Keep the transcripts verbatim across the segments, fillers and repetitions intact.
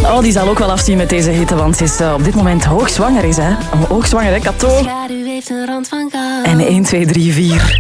Oh, die zal ook wel afzien met deze hitte, want ze is uh, op dit moment hoogzwanger is, hè. Oh, hoogzwanger, hè, Kato. En één, twee, drie, vier.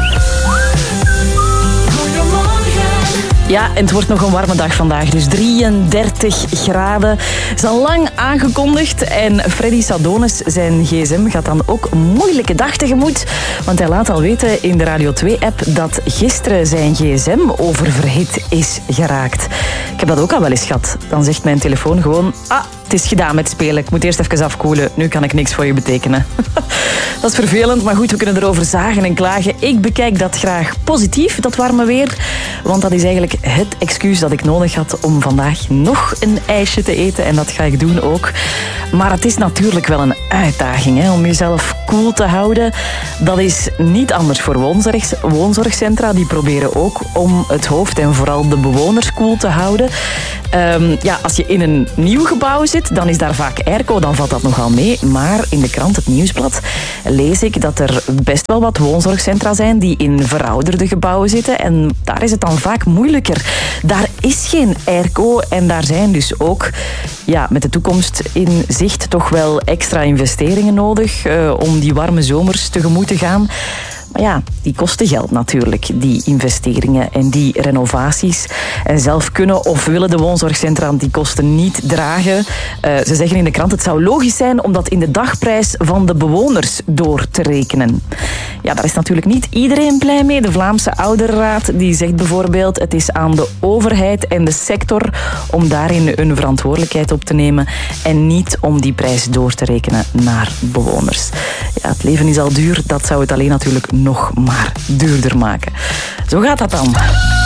Ja, en het wordt nog een warme dag vandaag, dus drieëndertig graden. Is al lang aangekondigd en Freddy Sadonis, zijn gsm, gaat dan ook een moeilijke dag tegemoet. Want hij laat al weten in de Radio twee-app dat gisteren zijn gsm oververhit is geraakt. Ik heb dat ook al wel eens gehad. Dan zegt mijn telefoon gewoon... Ah, het is gedaan met spelen. Ik moet eerst even afkoelen. Nu kan ik niks voor je betekenen. Dat is vervelend, maar goed, we kunnen erover zagen en klagen. Ik bekijk dat graag positief, dat warme weer. Want dat is eigenlijk het excuus dat ik nodig had om vandaag nog een ijsje te eten. En dat ga ik doen ook. Maar het is natuurlijk wel een uitdaging, hè, om jezelf koel te houden. Dat is niet anders voor woonzorg, woonzorgcentra. Die proberen ook om het hoofd en vooral de bewoners koel te houden. Um, ja, als je in een nieuw gebouw zit, dan is daar vaak airco, dan valt dat nogal mee. Maar in de krant, het Nieuwsblad, lees ik dat er best wel wat woonzorgcentra zijn die in verouderde gebouwen zitten. En daar is het dan vaak moeilijker. Daar is geen airco en daar zijn dus ook ja, met de toekomst in zicht toch wel extra investeringen nodig uh, om die warme zomers tegemoet te gaan. Maar ja, die kosten geld natuurlijk, die investeringen en die renovaties. En zelf kunnen of willen de woonzorgcentra die kosten niet dragen. Uh, ze zeggen in de krant, het zou logisch zijn om dat in de dagprijs van de bewoners door te rekenen. Ja, daar is natuurlijk niet iedereen blij mee. De Vlaamse Ouderenraad die zegt bijvoorbeeld, het is aan de overheid en de sector om daarin hun verantwoordelijkheid op te nemen en niet om die prijs door te rekenen naar bewoners. Ja, het leven is al duur, dat zou het alleen natuurlijk nog maar duurder maken. Zo gaat dat dan.